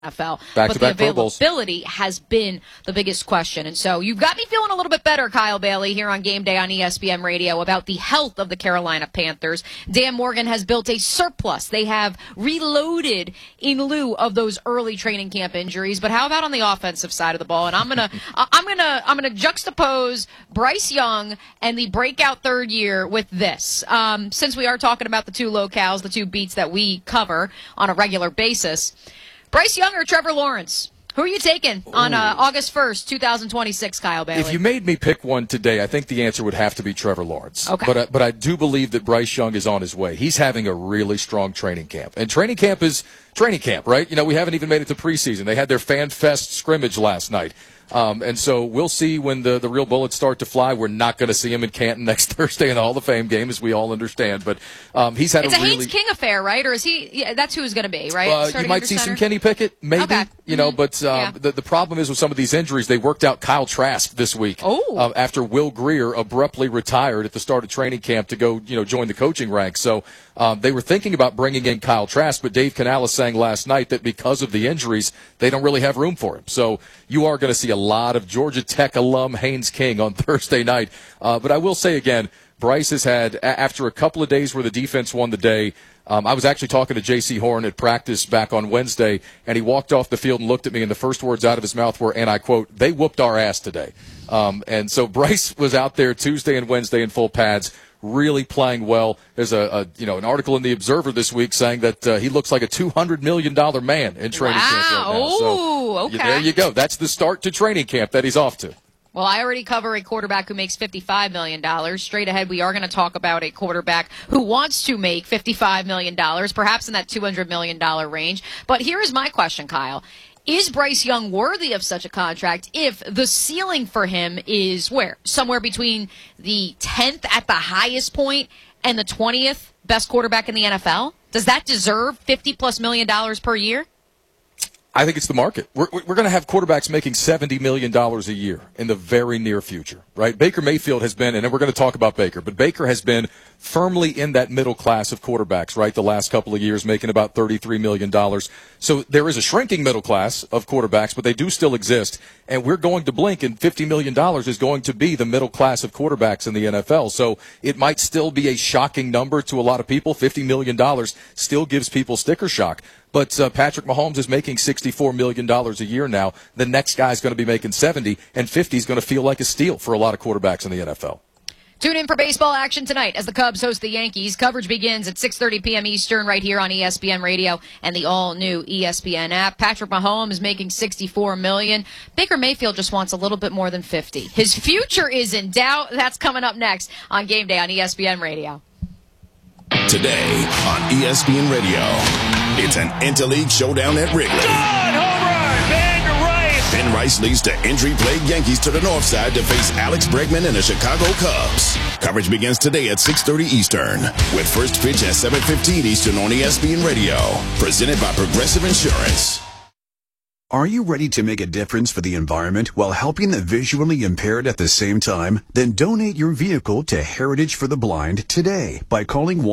NFL. But the availability has been the biggest question. And so you've got me feeling a little bit better, Kyle Bailey, here on Game Day on ESPN Radio about the health of the Carolina Panthers. Dan Morgan has built a surplus. They have reloaded in lieu of those early training camp injuries. But how about on the offensive side of the ball? And I'm gonna juxtapose Bryce Young and the breakout third year with this. Since we are talking about the two locales, the two beats that we cover on a regular basis. Bryce Young or Trevor Lawrence? Who are you taking on August 1st, 2026, Kyle Bailey? If you made me pick one today, I think the answer would have to be Trevor Lawrence. Okay. But I do believe that Bryce Young is on his way. He's having a really strong training camp. And training camp is training camp, right? You know, we haven't even made it to preseason. They had their Fan Fest scrimmage last night. And so we'll see when the real bullets start to fly. We're not going to see him in Canton next Thursday in the Hall of Fame game, as we all understand. But he's had it's a Haynes King affair, right? Or is he? Yeah, that's who he's going to be, right? You might see some Kenny Pickett, maybe. Okay. You know, but the problem is with some of these injuries, they worked out Kyle Trask this week after Will Grier abruptly retired at the start of training camp to go, join the coaching ranks. So they were thinking about bringing in Kyle Trask, but Dave Canales saying last night that because of the injuries, they don't really have room for him. So you are going to see a lot of Georgia Tech alum Haynes King on Thursday night. But I will say again, Bryce has had, after a couple of days where the defense won the day, I was actually talking to J.C. Horn at practice back on Wednesday, and he walked off the field and looked at me, and the first words out of his mouth were, and I quote, "They whooped our ass today." And so Bryce was out there Tuesday and Wednesday in full pads, really playing well. There's an article in the Observer this week saying that he looks like a $200 million man in training camp right now. So okay. There you go. That's the start to training camp that he's off to. Well, I already cover a quarterback who makes $55 million. Straight ahead, we are going to talk about a quarterback who wants to make $55 million, perhaps in that $200 million range. But here is my question, Kyle. Is Bryce Young worthy of such a contract if the ceiling for him is where? Somewhere between the 10th at the highest point and the 20th best quarterback in the NFL? Does that deserve $50+ million per year? I think it's the market. We're going to have quarterbacks making $70 million a year in the very near future, right? Baker Mayfield has been, and then we're going to talk about Baker, but Baker has been firmly in that middle class of quarterbacks, right, the last couple of years, making about $33 million. So there is a shrinking middle class of quarterbacks, but they do still exist, and we're going to blink, and $50 million is going to be the middle class of quarterbacks in the NFL. So it might still be a shocking number to a lot of people. $50 million still gives people sticker shock. But Patrick Mahomes is making $64 million a year now. The next guy's going to be making $70, and $50 is going to feel like a steal for a lot of quarterbacks in the NFL. Tune in for baseball action tonight as the Cubs host the Yankees. Coverage begins at 6:30 p.m. Eastern right here on ESPN Radio and the all-new ESPN app. Patrick Mahomes is making $64 million. Baker Mayfield just wants a little bit more than $50. His future is in doubt. That's coming up next on Game Day on ESPN Radio. Today on ESPN Radio, it's an interleague showdown at Wrigley. Home run, Ben Rice. Ben Rice leads the injury-plagued Yankees to the north side to face Alex Bregman and the Chicago Cubs. Coverage begins today at 6:30 Eastern, with first pitch at 7:15 Eastern on ESPN Radio. Presented by Progressive Insurance. Are you ready to make a difference for the environment while helping the visually impaired at the same time? Then donate your vehicle to Heritage for the Blind today by calling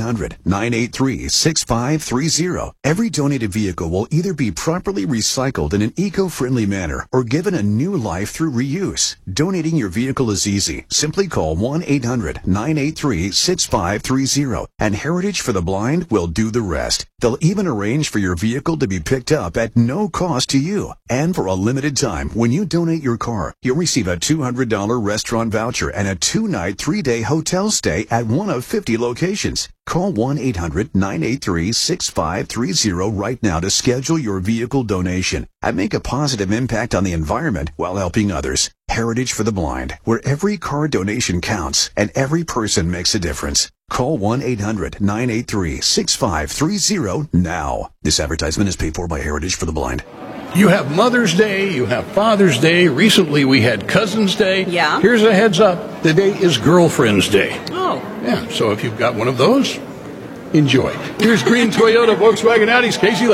1-800-983-6530. Every donated vehicle will either be properly recycled in an eco-friendly manner or given a new life through reuse. Donating your vehicle is easy. Simply call 1-800-983-6530 and Heritage for the Blind will do the rest. They'll even arrange for your vehicle to be picked up at no cost to you. And for a limited time, when you donate your car, you'll receive a $200 restaurant voucher and a 2-night, 3-day hotel stay at one of 50 locations. Call 1-800-983-6530 right now to schedule your vehicle donation and make a positive impact on the environment while helping others. Heritage for the Blind, where every car donation counts and every person makes a difference. Call 1-800-983-6530 now. This advertisement is paid for by Heritage for the Blind. You have Mother's Day, you have Father's Day. Recently we had Cousin's Day. Yeah. Here's a heads up. Today is Girlfriend's Day. Oh. Yeah, so if you've got one of those, enjoy. Here's Green Toyota, Volkswagen Audi's Casey Lane.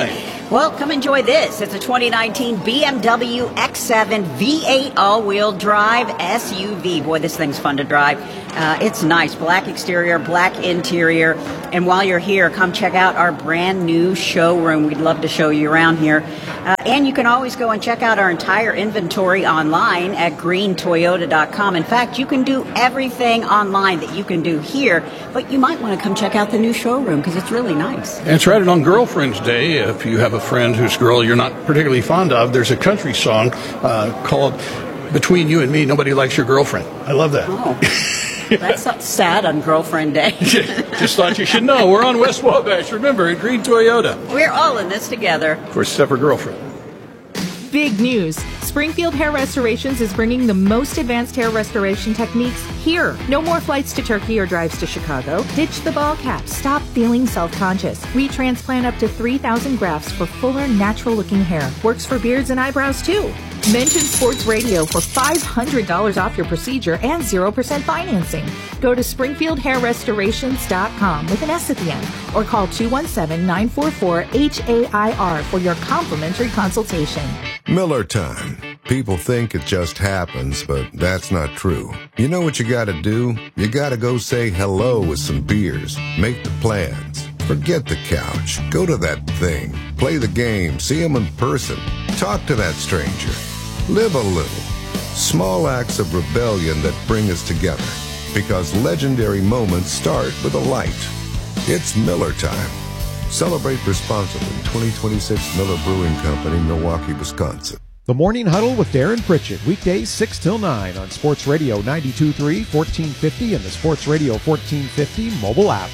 Well, come enjoy this. It's a 2019 BMW X7 V8 all-wheel drive SUV. Boy, this thing's fun to drive. It's nice. Black exterior, black interior. And while you're here, come check out our brand new showroom. We'd love to show you around here. And you can always go and check out our entire inventory online at greentoyota.com. In fact, you can do everything online that you can do here, but you might want to come check out the new showroom because it's really nice. That's right. And on Girlfriend's Day, if you have a friend whose girl you're not particularly fond of, there's a country song called Between You and Me, Nobody Likes Your Girlfriend. I love that. Oh. That's not sad on Girlfriend Day. Just thought you should know. We're on West Wabash. Remember, at Green Toyota. We're all in this together. For except for Girlfriend. Big news. Springfield Hair Restorations is bringing the most advanced hair restoration techniques here. No more flights to Turkey or drives to Chicago. Ditch the ball cap. Stop feeling self-conscious. We transplant up to 3,000 grafts for fuller, natural-looking hair. Works for beards and eyebrows, too. Mention Sports Radio for $500 off your procedure and 0% financing. Go to SpringfieldHairRestorations.com with an S at the end or call 217-944-HAIR for your complimentary consultation. Miller time. People think it just happens, but that's not true. You know what you gotta do? You gotta go say hello with some beers. Make the plans. Forget the couch. Go to that thing. Play the game. See them in person. Talk to that stranger. Live a little. Small acts of rebellion that bring us together. Because legendary moments start with a light. It's Miller time. Celebrate responsibly. 2026 Miller Brewing Company, Milwaukee, Wisconsin. The Morning Huddle with Darren Pritchett, weekdays 6 till 9 on Sports Radio 92.3, 1450, and the Sports Radio 1450 mobile app.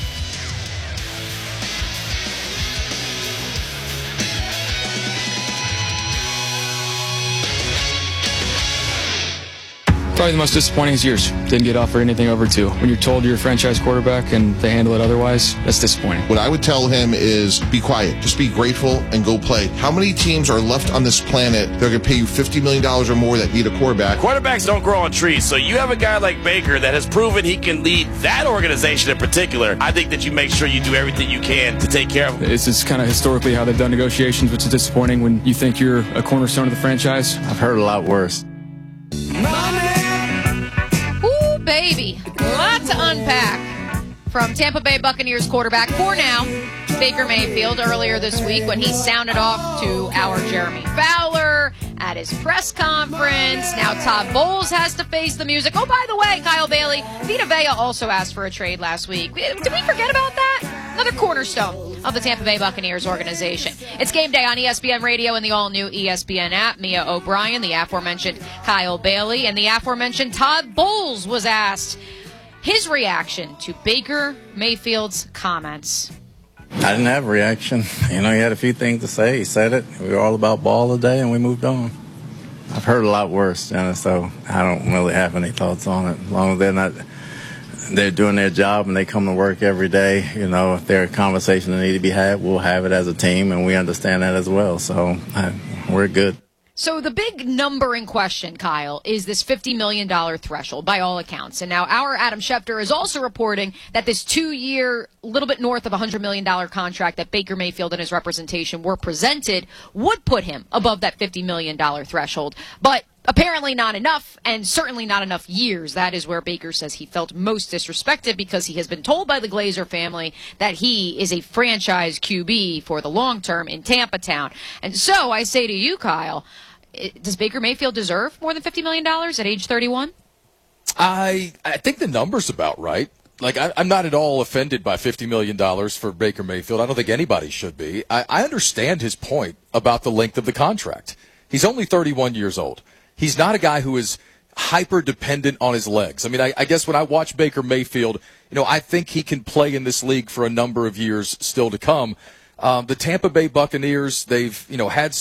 Probably the most disappointing is yours. Didn't get offered anything over two. When you're told you're a franchise quarterback and they handle it otherwise, that's disappointing. What I would tell him is be quiet. Just be grateful and go play. How many teams are left on this planet that are going to pay you $50 million or more that need a quarterback? Quarterbacks don't grow on trees, so you have a guy like Baker that has proven he can lead that organization in particular. I think that you make sure you do everything you can to take care of him. This is kind of historically how they've done negotiations, which is disappointing when you think you're a cornerstone of the franchise. I've heard a lot worse. Baby, a lot to unpack from Tampa Bay Buccaneers quarterback for now, Baker Mayfield, earlier this week when he sounded off to our Jeremy Fowler at his press conference. Now Todd Bowles has to face the music. Oh, by the way, Kyle Bailey, Vita Vea also asked for a trade last week. Did we forget about that? Another cornerstone of the Tampa Bay Buccaneers organization. It's game day on ESPN Radio and the all-new ESPN app. Mia O'Brien, the aforementioned Kyle Bailey, and the aforementioned Todd Bowles was asked his reaction to Baker Mayfield's comments. I didn't have a reaction. He had a few things to say. He said it. We were all about ball today, and we moved on. I've heard a lot worse, so I don't really have any thoughts on it. As long as they're doing their job and they come to work every day, if there are conversations that need to be had, we'll have it as a team, and we understand that as well. So we're good. So the big number in question, Kyle, is this $50 million threshold by all accounts. And now our Adam Schefter is also reporting that this 2-year, little bit north of $100 million contract that Baker Mayfield and his representation were presented would put him above that $50 million threshold. But apparently not enough, and certainly not enough years. That is where Baker says he felt most disrespected because he has been told by the Glazer family that he is a franchise QB for the long term in Tampa Town. And so I say to you, Kyle, does Baker Mayfield deserve more than $50 million at age 31? I think the number's about right. I'm not at all offended by $50 million for Baker Mayfield. I don't think anybody should be. I understand his point about the length of the contract. He's only 31 years old. He's not a guy who is hyper-dependent on his legs. I mean, I guess when I watch Baker Mayfield, I think he can play in this league for a number of years still to come. The Tampa Bay Buccaneers, they've, had some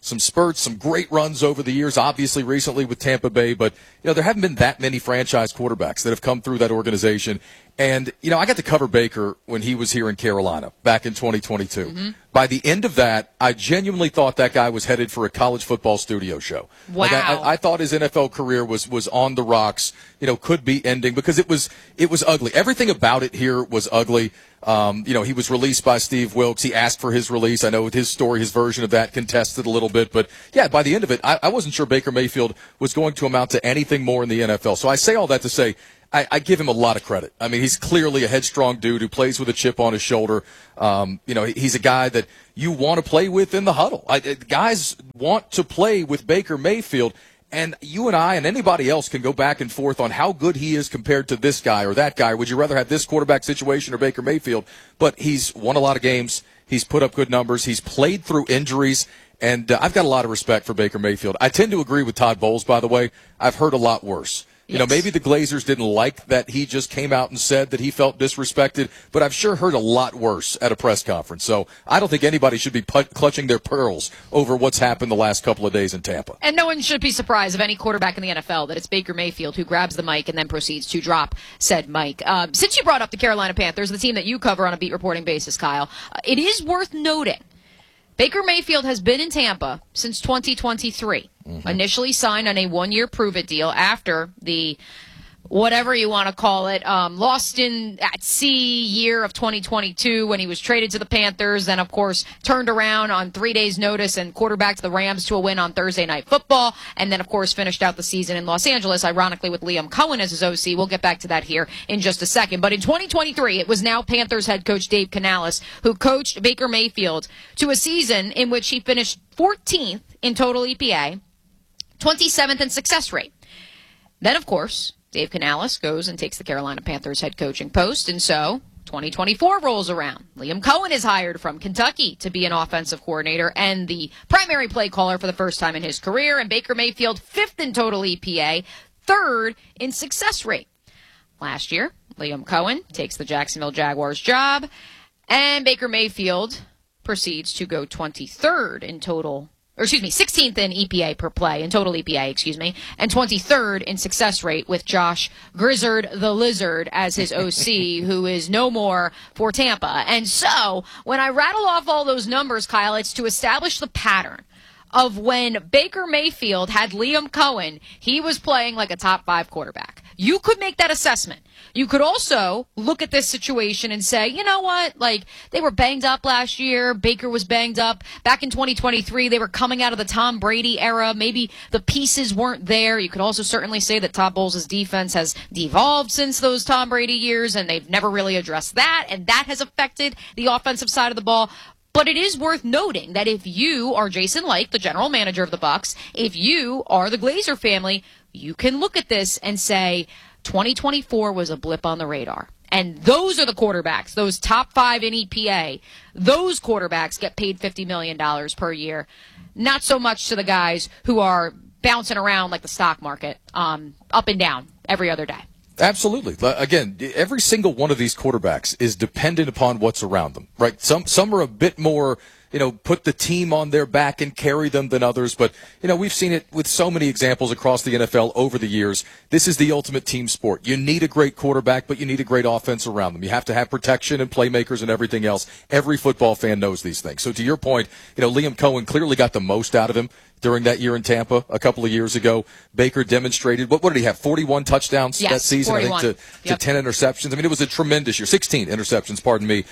some spurts, some great runs over the years, obviously recently with Tampa Bay, but there haven't been that many franchise quarterbacks that have come through that organization. And, I got to cover Baker when he was here in Carolina back in 2022. Mm-hmm. By the end of that, I genuinely thought that guy was headed for a college football studio show. Wow. I thought his NFL career was on the rocks, could be ending because it was ugly. Everything about it here was ugly. He was released by Steve Wilks. He asked for his release. I know with his story, his version of that contested a little bit. But, yeah, by the end of it, I wasn't sure Baker Mayfield was going to amount to anything more in the NFL. So I say all that to say I give him a lot of credit. I mean, he's clearly a headstrong dude who plays with a chip on his shoulder. He's a guy that you want to play with in the huddle. Guys want to play with Baker Mayfield. And you and I and anybody else can go back and forth on how good he is compared to this guy or that guy. Would you rather have this quarterback situation or Baker Mayfield? But he's won a lot of games. He's put up good numbers. He's played through injuries. And I've got a lot of respect for Baker Mayfield. I tend to agree with Todd Bowles, by the way. I've heard a lot worse. Yes. Maybe the Glazers didn't like that he just came out and said that he felt disrespected, but I've sure heard a lot worse at a press conference. So I don't think anybody should be clutching their pearls over what's happened the last couple of days in Tampa. And no one should be surprised of any quarterback in the NFL that it's Baker Mayfield who grabs the mic and then proceeds to drop said mic. Since you brought up the Carolina Panthers, the team that you cover on a beat reporting basis, Kyle, it is worth noting Baker Mayfield has been in Tampa since 2023. Mm-hmm. Initially signed on a one-year prove-it deal after the, whatever you want to call it, lost at sea year of 2022 when he was traded to the Panthers, then, of course, turned around on 3 days' notice and quarterbacked the Rams to a win on Thursday Night Football, and then, of course, finished out the season in Los Angeles, ironically, with Liam Cohen as his OC. We'll get back to that here in just a second. But in 2023, it was now Panthers head coach Dave Canales who coached Baker Mayfield to a season in which he finished 14th in total EPA, 27th in success rate. Then, of course, Dave Canales goes and takes the Carolina Panthers head coaching post, and so 2024 rolls around. Liam Cohen is hired from Kentucky to be an offensive coordinator and the primary play caller for the first time in his career, and Baker Mayfield 5th in total EPA, 3rd in success rate. Last year, Liam Cohen takes the Jacksonville Jaguars job, and Baker Mayfield proceeds to go 23rd in total, 16th in EPA per play, in total EPA, and 23rd in success rate with Josh Grizzard the Lizard as his OC, who is no more for Tampa. And so, when I rattle off all those numbers, Kyle, it's to establish the pattern of when Baker Mayfield had Liam Cohen, he was playing like a top 5 quarterback. You could make that assessment. You could also look at this situation and say, you know what, they were banged up last year. Baker was banged up. Back in 2023, they were coming out of the Tom Brady era. Maybe the pieces weren't there. You could also certainly say that Todd Bowles' defense has devolved since those Tom Brady years, and they've never really addressed that, and that has affected the offensive side of the ball. But it is worth noting that if you are Jason Licht, the general manager of the Bucs, if you are the Glazer family, you can look at this and say 2024 was a blip on the radar. And those are the quarterbacks, those top 5 in EPA. Those quarterbacks get paid $50 million per year. Not so much to the guys who are bouncing around like the stock market, up and down every other day. Absolutely. Again, every single one of these quarterbacks is dependent upon what's around them, right? Some are a bit more, put the team on their back and carry them than others. But, we've seen it with so many examples across the NFL over the years. This is the ultimate team sport. You need a great quarterback, but you need a great offense around them. You have to have protection and playmakers and everything else. Every football fan knows these things. So to your point, Liam Cohen clearly got the most out of him during that year in Tampa a couple of years ago. Baker demonstrated, what did he have, 41 touchdowns that season, 41. I think, to 10 interceptions. I mean, it was a tremendous year. 16 interceptions,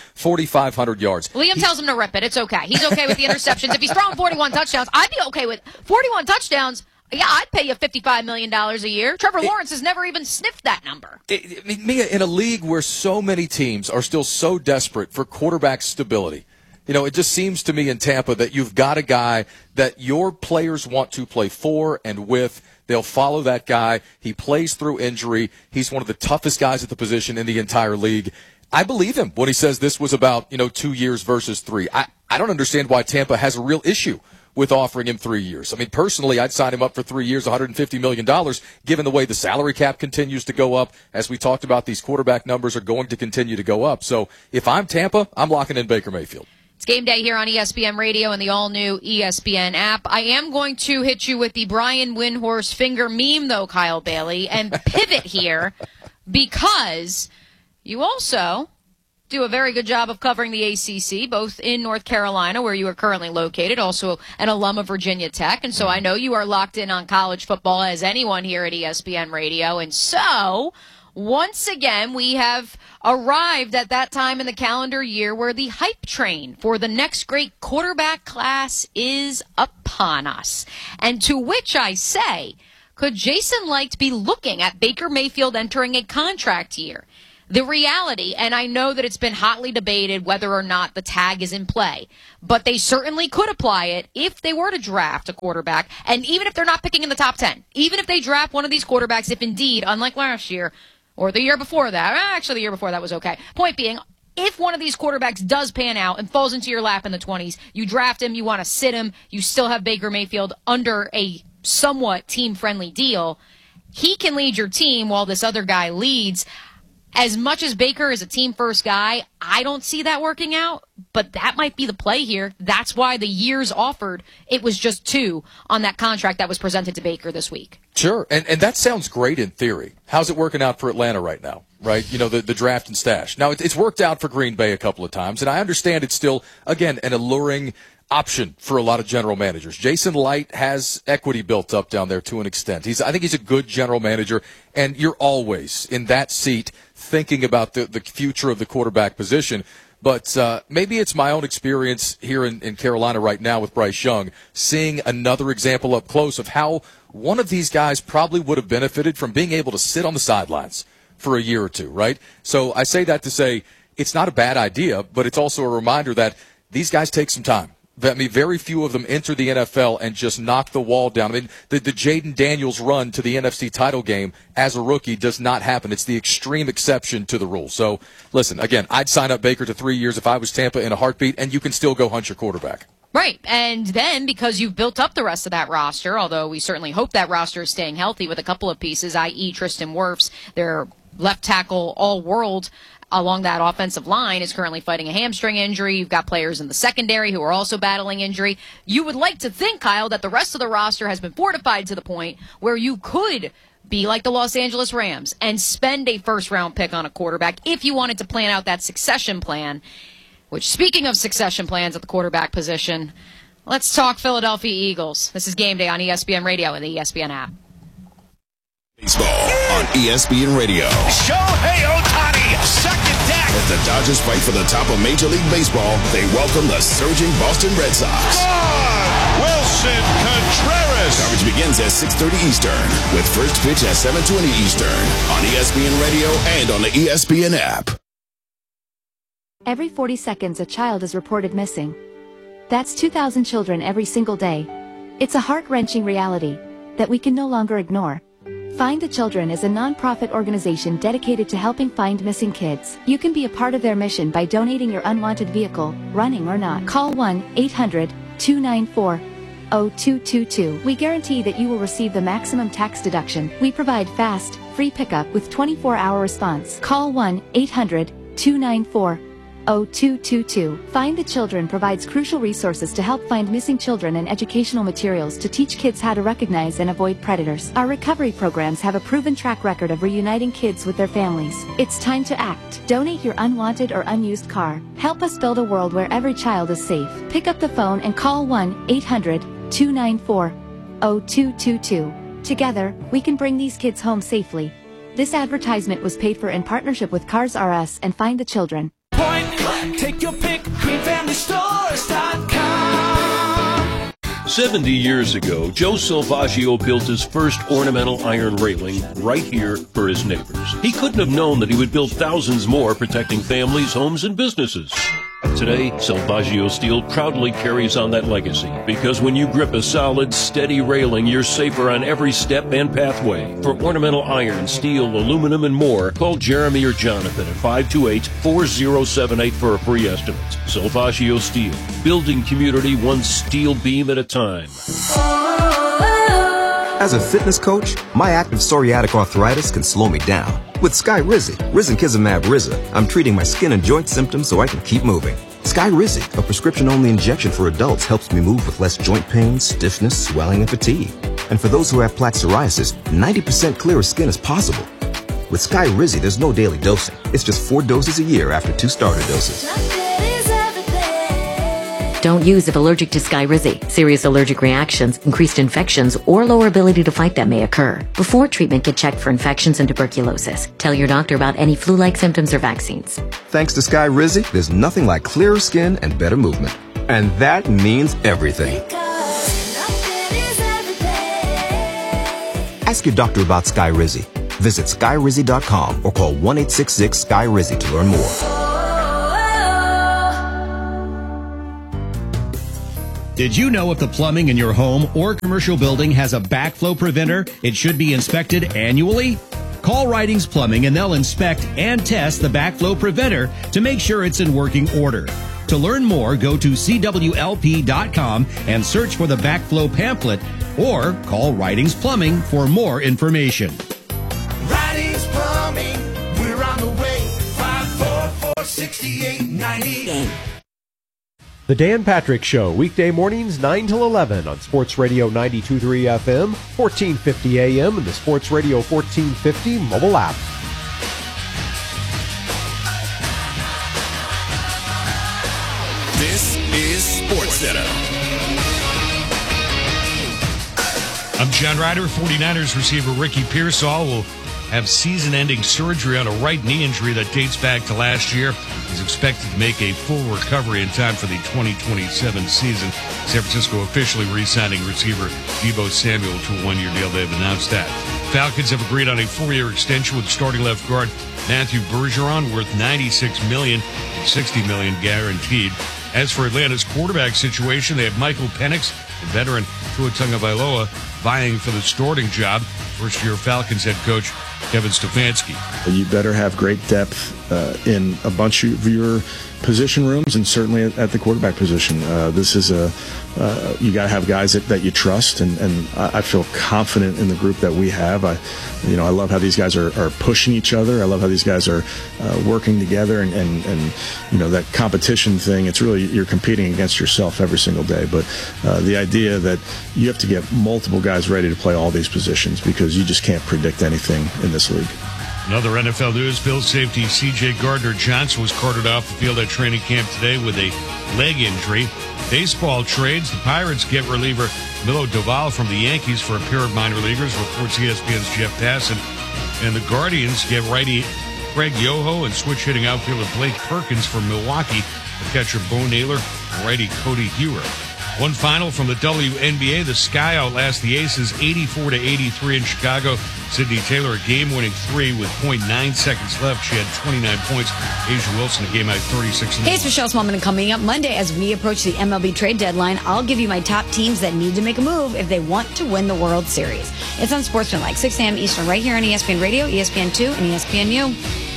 4,500 yards. Liam tells him to rip it. It's okay. He's okay with the interceptions. If he's throwing 41 touchdowns, I'd be okay with 41 touchdowns. Yeah, I'd pay you $55 million a year. Trevor Lawrence has never even sniffed that number. Mia, in a league where so many teams are still so desperate for quarterback stability, it just seems to me in Tampa that you've got a guy that your players want to play for and with. They'll follow that guy. He plays through injury. He's one of the toughest guys at the position in the entire league. I believe him when he says this was about, 2 years versus 3. I don't understand why Tampa has a real issue with offering him 3 years. I mean, personally, I'd sign him up for 3 years, $150 million, given the way the salary cap continues to go up. As we talked about, these quarterback numbers are going to continue to go up. So if I'm Tampa, I'm locking in Baker Mayfield. It's Game day here on ESPN Radio and the all-new ESPN app. I am going to hit you with the Brian Windhorst finger meme, though, Kyle Bailey, and pivot here because you also do a very good job of covering the ACC, both in North Carolina, where you are currently located, also an alum of Virginia Tech. And so I know you are locked in on college football as anyone here at ESPN Radio. And so once again, we have arrived at that time in the calendar year where the hype train for the next great quarterback class is upon us. And to which I say, could Jason Licht be looking at Baker Mayfield entering a contract year? The reality, and I know that it's been hotly debated whether or not the tag is in play, but they certainly could apply it if they were to draft a quarterback, and even if they're not picking in the top 10, even if they draft one of these quarterbacks, if indeed, unlike last year, or the year before that, actually the year before that was okay. Point being, if one of these quarterbacks does pan out and falls into your lap in the 20s, you draft him, you want to sit him, you still have Baker Mayfield under a somewhat team-friendly deal, he can lead your team while this other guy leads. As much as Baker is a team-first guy, I don't see that working out, but that might be the play here. That's why the years offered, it was just 2 on that contract that was presented to Baker this week. Sure, and that sounds great in theory. How's it working out for Atlanta right now, right? You know, the draft and stash. Now, it's worked out for Green Bay a couple of times, and I understand it's still, again, an alluring option for a lot of general managers. Jason Licht has equity built up down there to an extent. I think he's a good general manager, and you're always in that seat thinking about the future of the quarterback position. But maybe it's my own experience here in Carolina right now with Bryce Young, seeing another example up close of how one of these guys probably would have benefited from being able to sit on the sidelines for a year or two, right? So I say that to say it's not a bad idea, but it's also a reminder that these guys take some time. I mean, very few of them enter the NFL and just knock the wall down. I mean, the Jaden Daniels run to the NFC title game as a rookie does not happen. It's the extreme exception to the rule. So, listen, again, I'd sign up Baker to 3 years if I was Tampa in a heartbeat, and you can still go hunt your quarterback. Right, and then because you've built up the rest of that roster, although we certainly hope that roster is staying healthy with a couple of pieces, i.e. Tristan Wirfs, their left tackle all-world along that offensive line is currently fighting a hamstring injury. You've got players in the secondary who are also battling injury. You would like to think, Kyle, that the rest of the roster has been fortified to the point where you could be like the Los Angeles Rams and spend a first-round pick on a quarterback if you wanted to plan out that succession plan. Which, speaking of succession plans at the quarterback position, let's talk Philadelphia Eagles. This is Game Day on ESPN Radio and the ESPN app. Baseball on ESPN Radio. Shohei Ohtani, second deck. As the Dodgers fight for the top of Major League Baseball, they welcome the surging Boston Red Sox. Wilson Contreras. Coverage begins at 6:30 Eastern with first pitch at 7:20 Eastern on ESPN Radio and on the ESPN app. Every 40 seconds, a child is reported missing. That's 2,000 children every single day. It's a heart-wrenching reality that we can no longer ignore. Find the Children is a non-profit organization dedicated to helping find missing kids. You can be a part of their mission by donating your unwanted vehicle, running or not. Call 1-800-294-0222. We guarantee that you will receive the maximum tax deduction. We provide fast, free pickup with 24-hour response. Call 1-800-294-0222. Find the Children provides crucial resources to help find missing children and educational materials to teach kids how to recognize and avoid predators. Our recovery programs have a proven track record of reuniting kids with their families. It's time to act. Donate your unwanted or unused car. Help us build a world where every child is safe. Pick up the phone and call 1-800-294-0222. Together, we can bring these kids home safely. This advertisement was paid for in partnership with Cars R Us and Find the Children. Take your pick, greenfamilystores.com. 70 years ago, Joe Salvaggio built his first ornamental iron railing right here for his neighbors. He couldn't have known that he would build thousands more protecting families, homes, and businesses. Today, Salvaggio Steel proudly carries on that legacy because when you grip a solid, steady railing, you're safer on every step and pathway. For ornamental iron, steel, aluminum, and more, call Jeremy or Jonathan at 528-4078 for a free estimate. Salvaggio Steel, building community one steel beam at a time. As a fitness coach, my active psoriatic arthritis can slow me down. With Skyrizi, risankizumab Riza, I'm treating my skin and joint symptoms so I can keep moving. Skyrizi, a prescription-only injection for adults, helps me move with less joint pain, stiffness, swelling, and fatigue. And for those who have plaque psoriasis, 90% clearer skin is possible. With Skyrizi, there's no daily dosing. It's just 4 doses a year after 2 starter doses. Don't use if allergic to Skyrizi. Serious allergic reactions, increased infections, or lower ability to fight them may occur. Before treatment, get checked for infections and tuberculosis. Tell your doctor about any flu-like symptoms or vaccines. Thanks to Skyrizi, there's nothing like clearer skin and better movement. And that means everything. Ask your doctor about Skyrizi. Visit Skyrizi.com or call 1-866-SKY-RIZI to learn more. Did you know if the plumbing in your home or commercial building has a backflow preventer, it should be inspected annually? Call Writings Plumbing and they'll inspect and test the backflow preventer to make sure it's in working order. To learn more, go to CWLP.com and search for the backflow pamphlet or call Writings Plumbing for more information. Writings Plumbing, we're on the way. 544-6890. The Dan Patrick Show, weekday mornings 9 till 11 on Sports Radio 92.3 FM, 1450 AM, and the Sports Radio 1450 mobile app. This is SportsCenter. I'm John Ryder. 49ers receiver Ricky Pearsall will have season-ending surgery on a right knee injury that dates back to last year. He's expected to make a full recovery in time for the 2027 season. San Francisco officially re-signing receiver Deebo Samuel to a one-year deal. They've announced that. Falcons have agreed on a 4-year extension with starting left guard Matthew Bergeron, worth $96 million and $60 million guaranteed. As for Atlanta's quarterback situation, they have Michael Penix and veteran Tua Tagovailoa vying for the starting job. First-year Falcons head coach Kevin Stefanski. You better have great depth in a bunch of your position rooms, and certainly at the quarterback position. This is you got to have guys that you trust, and I feel confident in the group that we have. I love how these guys are pushing each other. I love how these guys are working together, and that competition thing. It's really, you're competing against yourself every single day. But the idea that you have to get multiple guys ready to play all these positions, because you just can't predict anything in this league. Another NFL news, Bills safety C.J. Gardner-Johnson was carted off the field at training camp today with a leg injury. Baseball trades, the Pirates get reliever Milo Doval from the Yankees for a pair of minor leaguers, reports ESPN's Jeff Passan. And the Guardians get righty Craig Yoho and switch-hitting outfielder Blake Perkins from Milwaukee, the catcher Bo Naylor and righty Cody Hewer. One final from the WNBA. The Sky outlast the Aces 84-83 in Chicago. Sydney Taylor a game-winning 3 with 0.9 seconds left. She had 29 points. Asia Wilson a game-high 36. Hey, it's Michelle Smallman, and coming up Monday as we approach the MLB trade deadline, I'll give you my top teams that need to make a move if they want to win the World Series. It's on Sportsmanlike, 6 a.m. Eastern, right here on ESPN Radio, ESPN2, and ESPNU.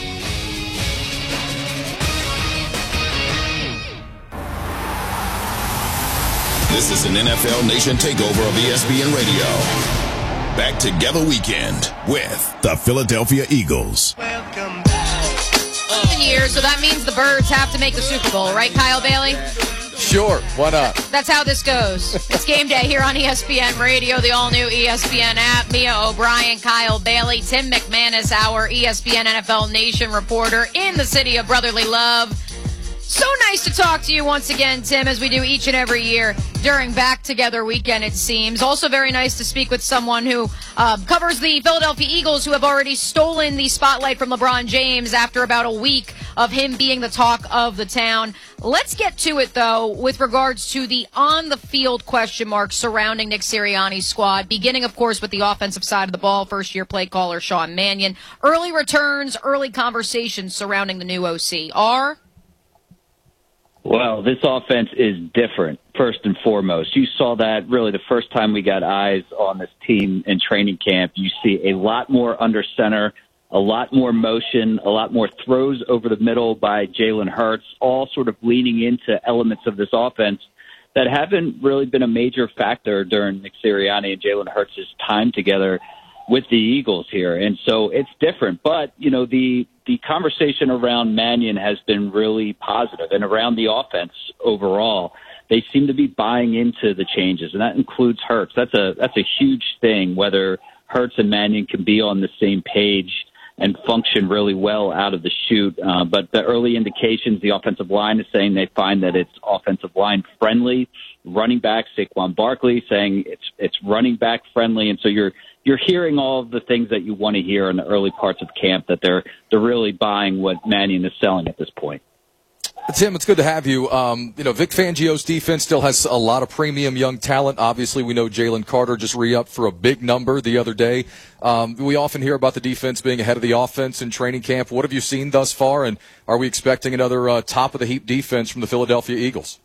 This is an NFL Nation takeover of ESPN Radio. Back Together Weekend with the Philadelphia Eagles. 7 years, so that means the Birds have to make the Super Bowl, right, Kyle Bailey? Sure, why not? That's how this goes. It's game day here on ESPN Radio, the all-new ESPN app. Mia O'Brien, Kyle Bailey, Tim McManus, our ESPN NFL Nation reporter in the city of brotherly love. So nice to talk to you once again, Tim, as we do each and every year during Back Together Weekend, it seems. Also very nice to speak with someone who covers the Philadelphia Eagles, who have already stolen the spotlight from LeBron James after about a week of him being the talk of the town. Let's get to it, though, with regards to the on-the-field question marks surrounding Nick Sirianni's squad, beginning, of course, with the offensive side of the ball, first-year play caller Sean Mannion. Early returns, early conversations surrounding the new OC. Well, this offense is different, first and foremost. You saw that really the first time we got eyes on this team in training camp. You see a lot more under center, a lot more motion, a lot more throws over the middle by Jalen Hurts, all sort of leaning into elements of this offense that haven't really been a major factor during Nick Sirianni and Jalen Hurts' time together with the Eagles here. And so it's different. But, you know, the conversation around Mannion has been really positive, and around the offense overall. They seem to be buying into the changes, and that includes Hurts. That's a huge thing, whether Hurts and Mannion can be on the same page and function really well out of the chute. But the early indications, the offensive line is saying they find that it's offensive line friendly. Running back Saquon Barkley saying it's running back friendly, and so you're hearing all of the things that you want to hear in the early parts of camp, that they're really buying what Mannion is selling at this point. Tim, it's good to have you. Vic Fangio's defense still has a lot of premium young talent. Obviously, we know Jalen Carter just re-upped for a big number the other day. We often hear about the defense being ahead of the offense in training camp. What have you seen thus far, and are we expecting another top-of-the-heap defense from the Philadelphia Eagles?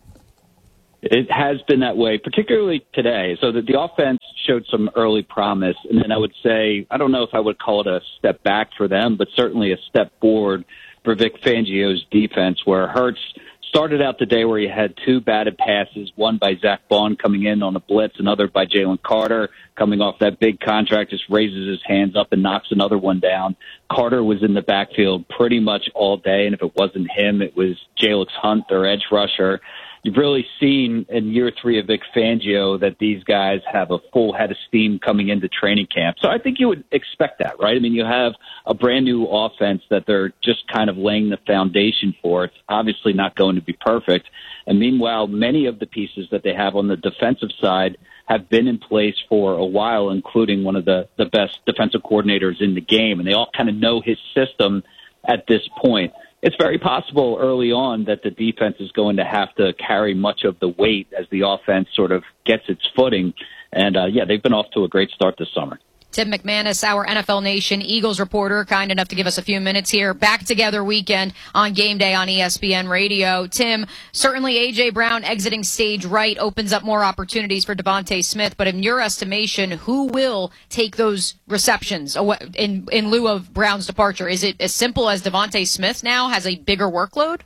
It has been that way, particularly today. So that the offense showed some early promise, and then I would say, I don't know if I would call it a step back for them, but certainly a step forward for Vic Fangio's defense, where Hurts started out the day where he had two batted passes, one by Zach Bond coming in on a blitz, another by Jalen Carter coming off that big contract, just raises his hands up and knocks another one down. Carter was in the backfield pretty much all day, and if it wasn't him, it was Jalix Hunt, their edge rusher. You've really seen in year 3 of Vic Fangio that these guys have a full head of steam coming into training camp. So I think you would expect that, right? I mean, you have a brand new offense that they're just kind of laying the foundation for. It's obviously not going to be perfect. And meanwhile, many of the pieces that they have on the defensive side have been in place for a while, including one of the best defensive coordinators in the game. And they all kind of know his system at this point. It's very possible early on that the defense is going to have to carry much of the weight as the offense sort of gets its footing. And, they've been off to a great start this summer. Tim McManus, our NFL Nation Eagles reporter, kind enough to give us a few minutes here. Back together weekend on Game Day on ESPN Radio. Tim, certainly A.J. Brown exiting stage right opens up more opportunities for Devontae Smith, but in your estimation, who will take those receptions in lieu of Brown's departure? Is it as simple as Devontae Smith now has a bigger workload?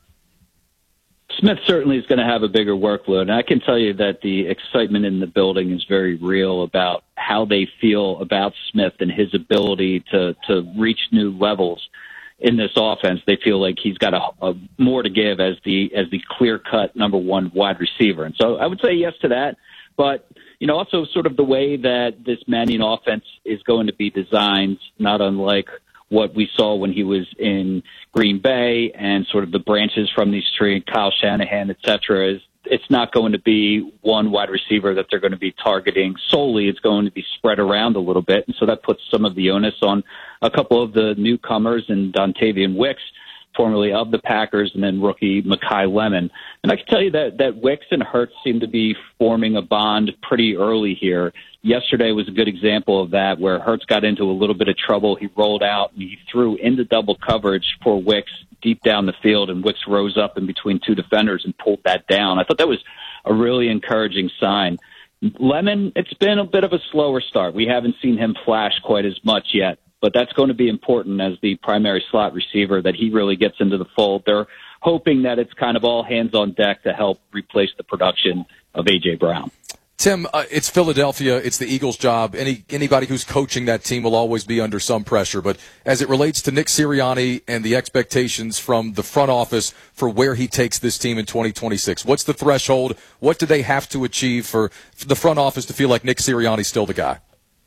Smith certainly is going to have a bigger workload, and I can tell you that the excitement in the building is very real about how they feel about Smith and his ability to reach new levels in this offense. They feel like he's got a more to give as the clear-cut number one wide receiver. And so I would say yes to that, but also sort of the way that this Mannion offense is going to be designed, not unlike what we saw when he was in Green Bay, and sort of the branches from these trees, Kyle Shanahan, et cetera, is it's not going to be one wide receiver that they're going to be targeting solely. It's going to be spread around a little bit. And so that puts some of the onus on a couple of the newcomers, and Dontavian Wicks, formerly of the Packers, and then rookie Mekhi Lemon. And I can tell you that Wicks and Hurts seem to be forming a bond pretty early here. Yesterday was a good example of that, where Hurts got into a little bit of trouble. He rolled out and he threw into double coverage for Wicks deep down the field, and Wicks rose up in between two defenders and pulled that down. I thought that was a really encouraging sign. Lemon, it's been a bit of a slower start. We haven't seen him flash quite as much yet, but that's going to be important as the primary slot receiver, that he really gets into the fold. They're hoping that it's kind of all hands on deck to help replace the production of A.J. Brown. Tim, it's Philadelphia. It's the Eagles' job. Anybody who's coaching that team will always be under some pressure. But as it relates to Nick Sirianni and the expectations from the front office for where he takes this team in 2026, what's the threshold? What do they have to achieve for the front office to feel like Nick Sirianni's still the guy?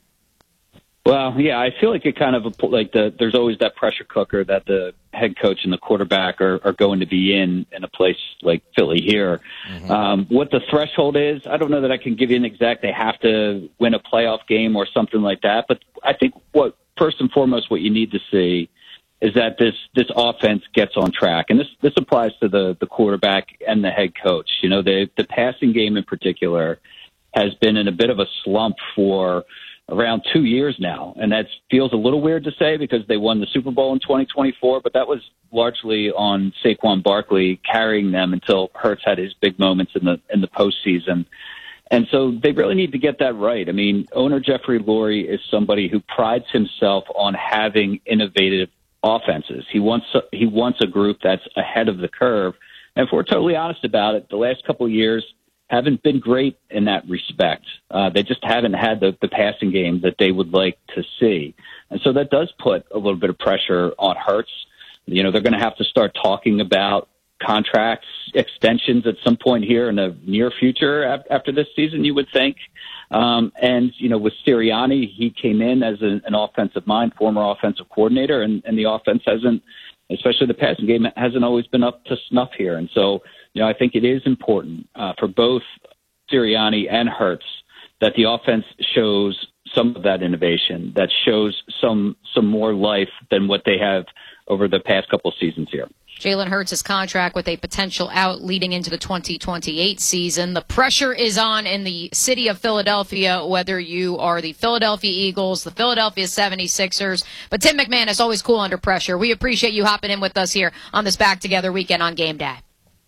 Well, yeah, I feel like it kind of there's always that pressure cooker that the head coach and the quarterback are going to be in a place like Philly here. Mm-hmm. What the threshold is, I don't know that I can give you an exact. They have to win a playoff game or something like that. But I think first and foremost, what you need to see is that this offense gets on track, and this applies to the quarterback and the head coach. The passing game in particular has been in a bit of a slump for around 2 years now. And that feels a little weird to say because they won the Super Bowl in 2024, but that was largely on Saquon Barkley carrying them until Hurts had his big moments in the postseason. And so they really need to get that right. I mean, owner Jeffrey Lurie is somebody who prides himself on having innovative offenses. He wants a group that's ahead of the curve. And if we're totally honest about it, the last couple of years, haven't been great in that respect. They just haven't had the passing game that they would like to see. And so that does put a little bit of pressure on Hurts. You know, they're going to have to start talking about contracts, extensions at some point here in the near future after this season, you would think. And, you know, with Sirianni, he came in as an offensive mind, former offensive coordinator, and the offense hasn't, especially the passing game, hasn't always been up to snuff here. And so, you know, I think it is important for both Sirianni and Hurts that the offense shows some of that innovation, that shows some more life than what they have over the past couple of seasons here. Jalen Hurts' contract with a potential out leading into the 2028 season. The pressure is on in the city of Philadelphia, whether you are the Philadelphia Eagles, the Philadelphia 76ers. But Tim McMahon is always cool under pressure. We appreciate you hopping in with us here on this Back Together weekend on Game Day.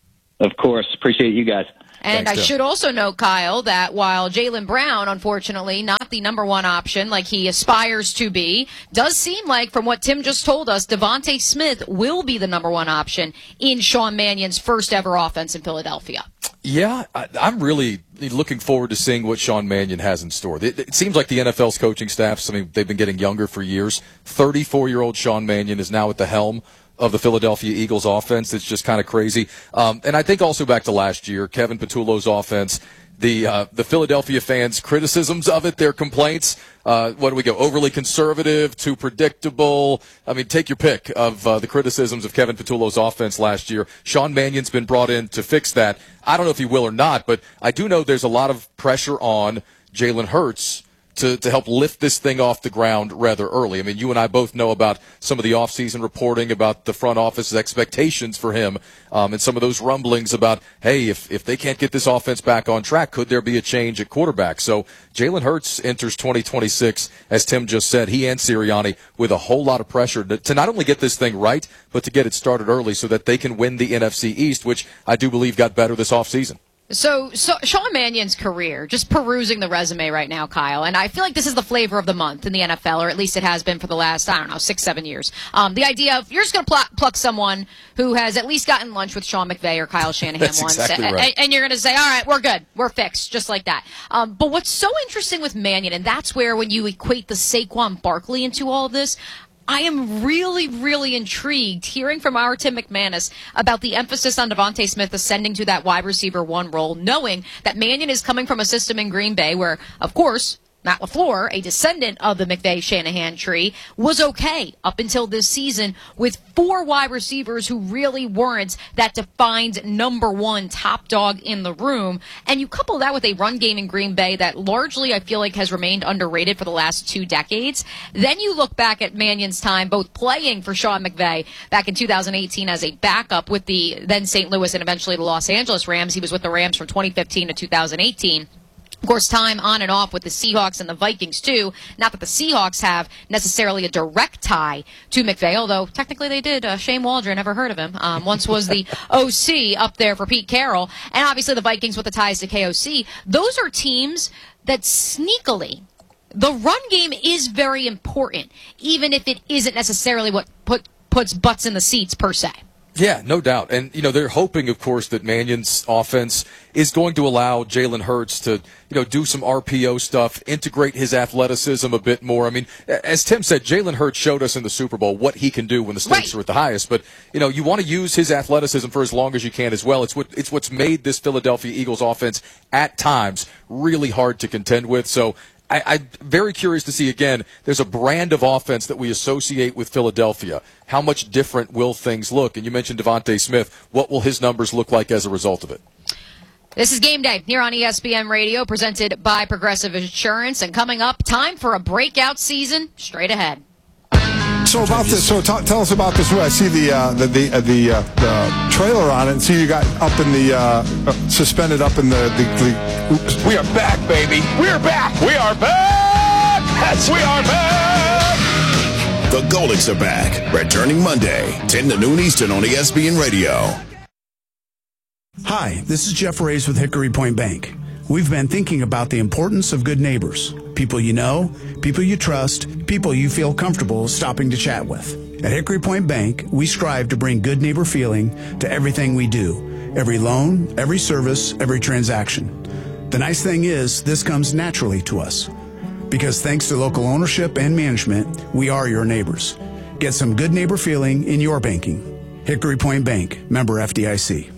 Of course. Appreciate you guys. And Thanks, I should also note, Kyle, that while Jaylen Brown, unfortunately, not the number one option like he aspires to be, does seem like, from what Tim just told us, Devontae Smith will be the number one option in Sean Mannion's first ever offense in Philadelphia. Yeah, I'm really looking forward to seeing what Sean Mannion has in store. It seems like the NFL's coaching staffs, I mean, they've been getting younger for years. 34-year-old Sean Mannion is now at the helm of the Philadelphia Eagles offense. It's just kind of crazy. And I think also back to last year, Kevin Patullo's offense, the Philadelphia fans' criticisms of it, their complaints. What do we go? Overly conservative, too predictable. I mean, take your pick of the criticisms of Kevin Patullo's offense last year. Sean Mannion's been brought in to fix that. I don't know if he will or not, but I do know there's a lot of pressure on Jalen Hurts to help lift this thing off the ground rather early. I mean, you and I both know about some of the offseason reporting about the front office's expectations for him, and some of those rumblings about, hey, if they can't get this offense back on track, could there be a change at quarterback? So Jalen Hurts enters 2026, as Tim just said, he and Sirianni, with a whole lot of pressure to not only get this thing right, but to get it started early so that they can win the NFC East, which I do believe got better this offseason. So Sean Mannion's career, just perusing the resume right now, Kyle, and I feel like this is the flavor of the month in the NFL, or at least it has been for the last, 6-7 years. The idea of you're just going to pluck someone who has at least gotten lunch with Sean McVay or Kyle Shanahan That's once, exactly right. and you're going to say, all right, we're good, we're fixed, just like that. But what's so interesting with Mannion, and that's where when you equate the Saquon Barkley into all of this, I am really, really intrigued hearing from our Tim McManus about the emphasis on Devontae Smith ascending to that wide receiver one role, knowing that Mannion is coming from a system in Green Bay where, of course, Matt LaFleur, a descendant of the McVay-Shanahan tree, was okay up until this season with 4 wide receivers who really weren't that defined number one top dog in the room. And you couple that with a run game in Green Bay that largely I feel like has remained underrated for the last 2 decades. Then you look back at Mannion's time both playing for Sean McVay back in 2018 as a backup with the then St. Louis and eventually the Los Angeles Rams. He was with the Rams from 2015 to 2018. Of course, time on and off with the Seahawks and the Vikings, too. Not that the Seahawks have necessarily a direct tie to McVay, although technically they did. Shane Waldron, never heard of him. Once was the OC up there for Pete Carroll. And obviously the Vikings with the ties to KOC. Those are teams that sneakily, the run game is very important, even if it isn't necessarily what puts butts in the seats per se. Yeah, no doubt. And, they're hoping, of course, that Mannion's offense is going to allow Jalen Hurts to, do some RPO stuff, integrate his athleticism a bit more. I mean, as Tim said, Jalen Hurts showed us in the Super Bowl what he can do when the stakes are at the highest. But, you want to use his athleticism for as long as you can as well. It's what's made this Philadelphia Eagles offense at times really hard to contend with. So I'm very curious to see, again, there's a brand of offense that we associate with Philadelphia. How much different will things look? And you mentioned Devontae Smith. What will his numbers look like as a result of it? This is Game Day here on ESPN Radio, presented by Progressive Insurance. And coming up, time for a breakout season straight ahead. So about this, tell us about this. I see the trailer on it, and see you got up in the suspended up in the. Oops. We are back, baby. We are back. We are back. Yes, we are back. The Golics are back, returning Monday, 10 to noon Eastern on ESPN Radio. Hi, this is Jeff Reyes with Hickory Point Bank. We've been thinking about the importance of good neighbors. People you know, people you trust, people you feel comfortable stopping to chat with. At Hickory Point Bank, we strive to bring good neighbor feeling to everything we do. Every loan, every service, every transaction. The nice thing is, this comes naturally to us. Because thanks to local ownership and management, we are your neighbors. Get some good neighbor feeling in your banking. Hickory Point Bank, member FDIC.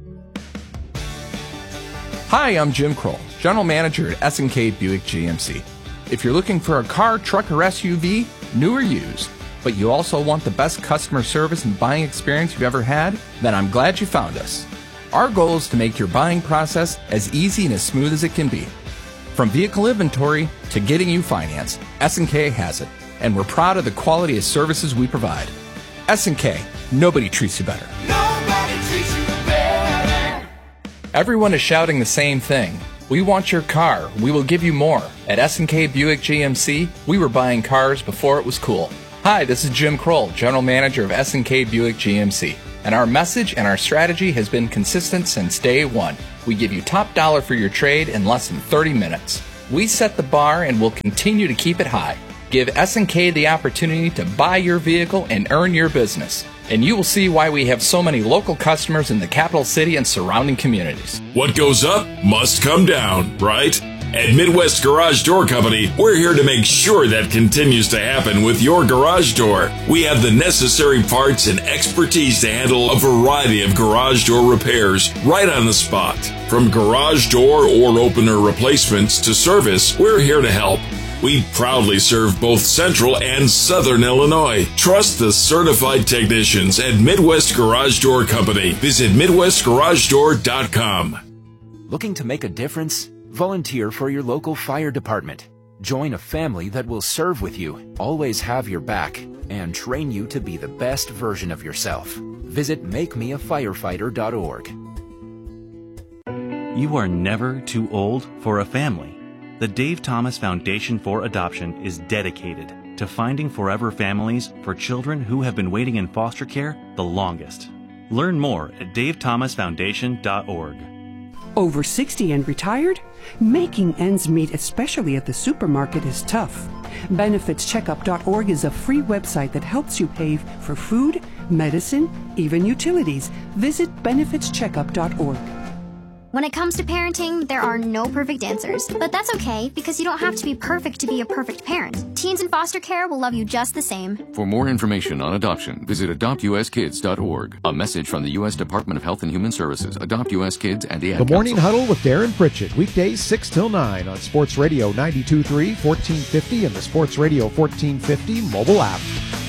Hi, I'm Jim Kroll, General Manager at S&K Buick GMC. If you're looking for a car, truck, or SUV, new or used, but you also want the best customer service and buying experience you've ever had, then I'm glad you found us. Our goal is to make your buying process as easy and as smooth as it can be. From vehicle inventory to getting you financed, S&K has it, and we're proud of the quality of services we provide. S&K, nobody treats you better. Nobody treats you better. Everyone is shouting the same thing. We want your car. We will give you more. At S&K Buick GMC, we were buying cars before it was cool. Hi, this is Jim Kroll, General Manager of S&K Buick GMC. And our message and our strategy has been consistent since day one. We give you top dollar for your trade in less than 30 minutes. We set the bar and will continue to keep it high. Give S&K the opportunity to buy your vehicle and earn your business. And you will see why we have so many local customers in the capital city and surrounding communities. What goes up must come down, right? At Midwest Garage Door Company, we're here to make sure that continues to happen with your garage door. We have the necessary parts and expertise to handle a variety of garage door repairs right on the spot. From garage door or opener replacements to service, we're here to help. We proudly serve both Central and Southern Illinois. Trust the certified technicians at Midwest Garage Door Company. Visit MidwestGarageDoor.com. Looking to make a difference? Volunteer for your local fire department. Join a family that will serve with you, always have your back, and train you to be the best version of yourself. Visit MakeMeAFirefighter.org. You are never too old for a family. The Dave Thomas Foundation for Adoption is dedicated to finding forever families for children who have been waiting in foster care the longest. Learn more at davethomasfoundation.org. Over 60 and retired? Making ends meet, especially at the supermarket, is tough. BenefitsCheckup.org is a free website that helps you pay for food, medicine, even utilities. Visit BenefitsCheckup.org. When it comes to parenting, there are no perfect answers. But that's okay, because you don't have to be perfect to be a perfect parent. Teens in foster care will love you just the same. For more information on adoption, visit AdoptUSKids.org. A message from the U.S. Department of Health and Human Services, Adopt U.S. Kids, and the Ad The Morning Council. Huddle with Darren Pritchett, weekdays 6 till 9 on Sports Radio 92.3, 1450, and the Sports Radio 1450 mobile app.